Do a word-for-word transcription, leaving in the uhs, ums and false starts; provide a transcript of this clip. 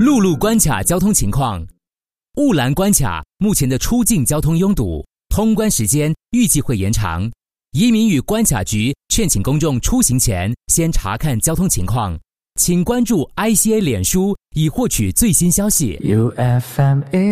陆路关卡交通情况：雾兰关卡目前的出境交通拥堵，通关时间预计会延长。移民与关卡局劝请公众出行前先查看交通情况，请关注 I C A 脸书以获取最新消息。U F M